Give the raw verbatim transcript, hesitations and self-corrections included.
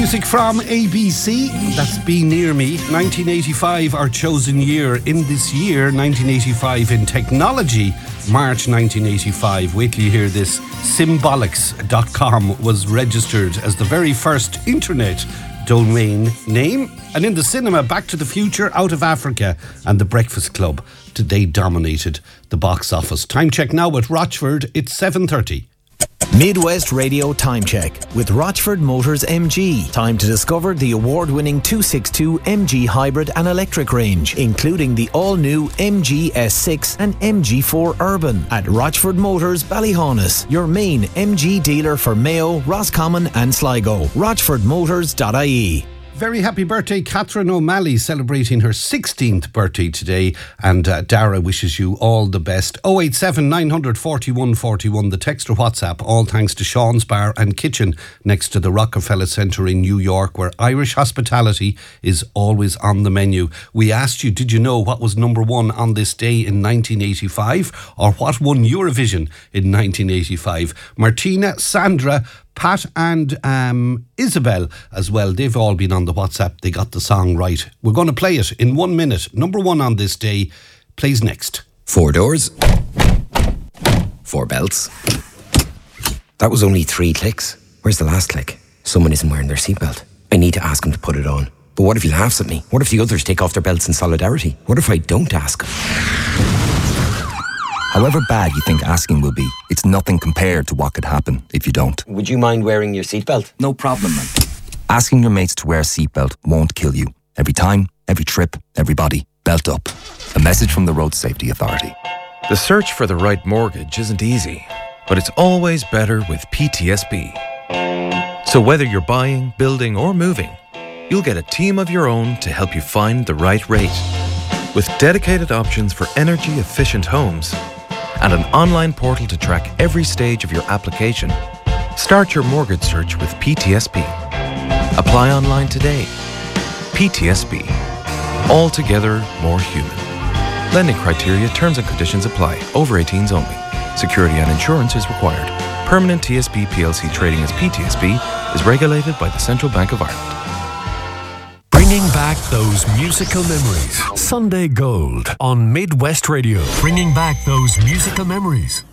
Music from A B C, that's Be Near Me. nineteen eighty-five, our chosen year. In this year, nineteen eighty-five, in technology, March nineteen eighty-five. Wait till you hear this. Symbolics dot com was registered as the very first internet domain name. And in the cinema, Back to the Future, Out of Africa and The Breakfast Club today dominated the box office. Time check now with Rochford. It's seven thirty. Midwest Radio Time Check with Rochford Motors M G. Time to discover the award-winning two sixty-two M G hybrid and electric range, including the all-new M G S six and M G four Urban at Rochford Motors Ballyhaunis, your main M G dealer for Mayo, Roscommon and Sligo. rochford motors dot I E. Very happy birthday, Catherine O'Malley, celebrating her sixteenth birthday today. And uh, Dara wishes you all the best. oh eight seven, nine four one, four one, the text or WhatsApp, all thanks to Sean's Bar and Kitchen next to the Rockefeller Centre in New York, where Irish hospitality is always on the menu. We asked you, did you know what was number one on this day in nineteen eighty-five? Or what won Eurovision in nineteen eighty-five? Martina, Sandra, Pat and um, Isabel as well. They've all been on the WhatsApp. They got the song right. We're going to play it in one minute. Number one on this day plays next. Four doors. Four belts. That was only three clicks. Where's the last click? Someone isn't wearing their seatbelt. I need to ask him to put it on. But what if he laughs at me? What if the others take off their belts in solidarity? What if I don't ask? However bad you think asking will be, it's nothing compared to what could happen if you don't. Would you mind wearing your seatbelt? No problem, man. Asking your mates to wear a seatbelt won't kill you. Every time, every trip, everybody, belt up. A message from the Road Safety Authority. The search for the right mortgage isn't easy, but it's always better with P T S B. So whether you're buying, building or moving, you'll get a team of your own to help you find the right rate. With dedicated options for energy-efficient homes and an online portal to track every stage of your application, start your mortgage search with P T S B. Apply online today. P T S B. Altogether more human. Lending criteria, terms and conditions apply. Over eighteens only. Security and insurance is required. Permanent T S B P L C trading as P T S B is regulated by the Central Bank of Ireland. Bringing back those musical memories. Sunday Gold on Midwest Radio. Bringing back those musical memories.